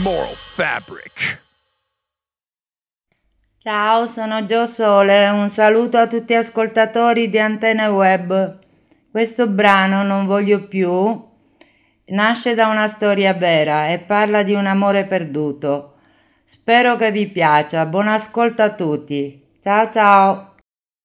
moral fabric. Ciao, sono Gio Sole, un saluto a tutti gli ascoltatori di Antenne Web. Questo brano, Non voglio più, nasce da una storia vera e parla di un amore perduto. Spero che vi piaccia, buon ascolto a tutti. Ciao ciao!